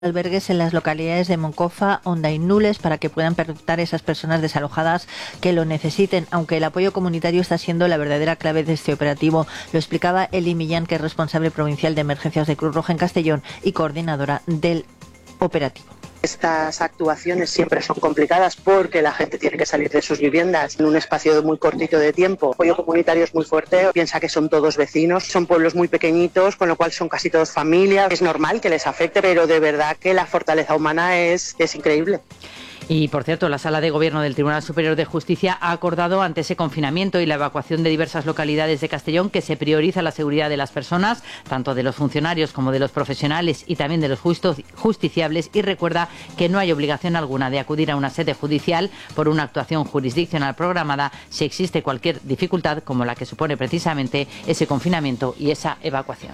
albergues en las localidades de Moncofa, Onda y Nules para que puedan pernoctar esas personas desalojadas que lo necesiten, aunque el apoyo comunitario está siendo la verdadera clave de este operativo. Lo explicaba Eli Millán, que es responsable provincial de emergencias de Cruz Roja en Castellón y coordinadora del operativo. Estas actuaciones siempre son complicadas porque la gente tiene que salir de sus viviendas en un espacio muy cortito de tiempo. El apoyo comunitario es muy fuerte, piensa que son todos vecinos, son pueblos muy pequeñitos, con lo cual son casi todos familias. Es normal que les afecte, pero de verdad que la fortaleza humana es increíble. Y, por cierto, la Sala de Gobierno del Tribunal Superior de Justicia ha acordado, ante ese confinamiento y la evacuación de diversas localidades de Castellón, que se prioriza la seguridad de las personas, tanto de los funcionarios como de los profesionales y también de los justiciables, y recuerda que no hay obligación alguna de acudir a una sede judicial por una actuación jurisdiccional programada si existe cualquier dificultad, como la que supone precisamente ese confinamiento y esa evacuación.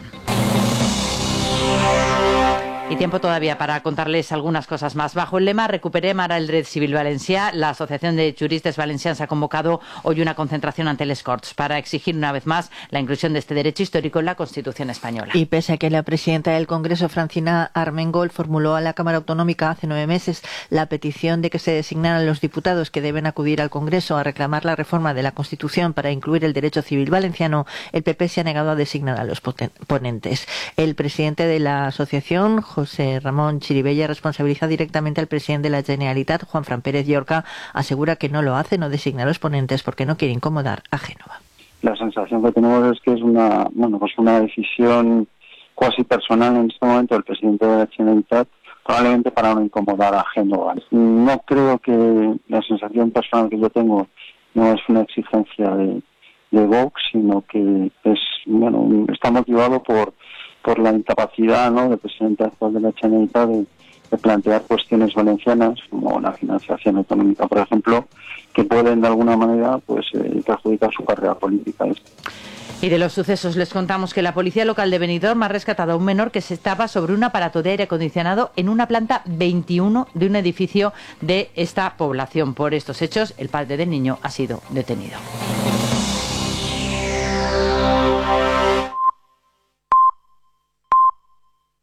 Y tiempo todavía para contarles algunas cosas más. Bajo el lema Recuperem ara el dret civil valencià, la Asociación de Juristes Valencians ha convocado hoy una concentración ante les Corts para exigir una vez más la inclusión de este derecho histórico en la Constitución española. Y pese a que la presidenta del Congreso, Francina Armengol, formuló a la Cámara Autonómica hace 9 meses la petición de que se designaran los diputados que deben acudir al Congreso a reclamar la reforma de la Constitución para incluir el derecho civil valenciano, el PP se ha negado a designar a los ponentes. El presidente de la asociación, José Ramón Chiribella, responsabiliza directamente al presidente de la Generalitat, Juanfran Pérez Llorca, asegura que no lo hace, no designa a los ponentes porque no quiere incomodar a Génova. La sensación que tenemos es que es una decisión cuasi personal en este momento del presidente de la Generalitat, probablemente para no incomodar a Génova. No creo que la sensación personal que yo tengo no es una exigencia de Vox, sino que está motivado por la incapacidad, ¿no?, del presidente actual de la Generalitat de plantear cuestiones valencianas, como la financiación autonómica, por ejemplo, que pueden de alguna manera perjudicar su carrera política. Y de los sucesos les contamos que la policía local de Benidorm ha rescatado a un menor que se estaba sobre un aparato de aire acondicionado en una planta 21 de un edificio de esta población. Por estos hechos, el padre del niño ha sido detenido.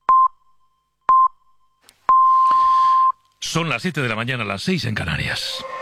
Son las 7 de la mañana, las 6 en Canarias.